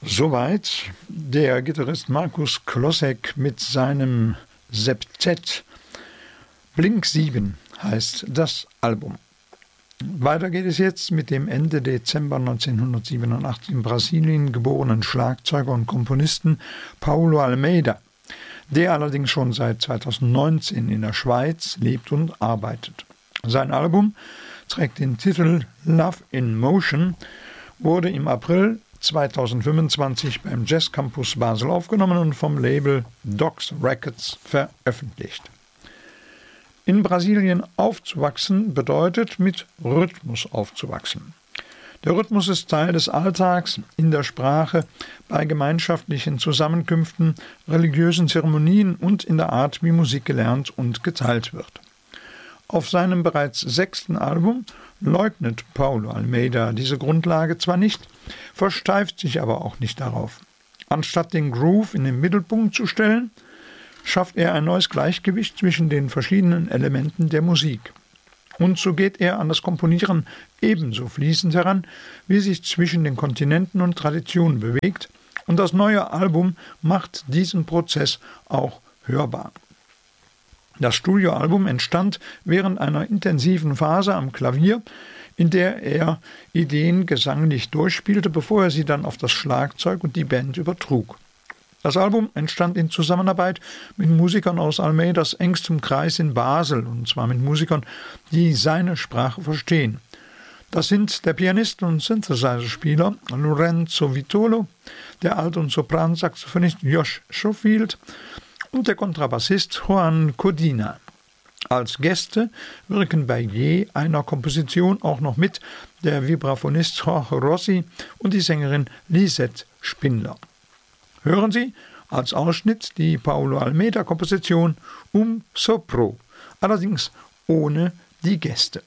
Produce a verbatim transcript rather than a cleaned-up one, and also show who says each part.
Speaker 1: Soweit der Gitarrist Markus Klossek mit seinem Septett. Blink sieben heißt das Album. Weiter geht es jetzt mit dem Ende Dezember neunzehnhundertsiebenundachtzig in Brasilien geborenen Schlagzeuger und Komponisten Paulo Almeida, der allerdings schon seit zweitausendneunzehn in der Schweiz lebt und arbeitet. Sein Album trägt den Titel Love in Motion, wurde im April zweitausendfünfundzwanzig beim Jazz Campus Basel aufgenommen und vom Label Docs Records veröffentlicht. In Brasilien aufzuwachsen bedeutet, mit Rhythmus aufzuwachsen. Der Rhythmus ist Teil des Alltags, in der Sprache, bei gemeinschaftlichen Zusammenkünften, religiösen Zeremonien und in der Art, wie Musik gelernt und geteilt wird. Auf seinem bereits sechsten Album leugnet Paulo Almeida diese Grundlage zwar nicht, versteift sich aber auch nicht darauf. Anstatt den Groove in den Mittelpunkt zu stellen, schafft er ein neues Gleichgewicht zwischen den verschiedenen Elementen der Musik. Und so geht er an das Komponieren ebenso fließend heran, wie sich zwischen den Kontinenten und Traditionen bewegt, und das neue Album macht diesen Prozess auch hörbar. Das Studioalbum entstand während einer intensiven Phase am Klavier, in der er Ideen gesanglich durchspielte, bevor er sie dann auf das Schlagzeug und die Band übertrug. Das Album entstand in Zusammenarbeit mit Musikern aus Almeidas engstem Kreis in Basel, und zwar mit Musikern, die seine Sprache verstehen. Das sind der Pianist und Synthesizer-Spieler Lorenzo Vitolo, der Alt- und Sopransaxophonist Josh Schofield und der Kontrabassist Juan Codina. Als Gäste wirken bei je einer Komposition auch noch mit der Vibraphonist Jorge Rossi und die Sängerin Lisette Spindler. Hören Sie als Ausschnitt die Paulo Almeida-Komposition Um Sopro, allerdings ohne die Gäste.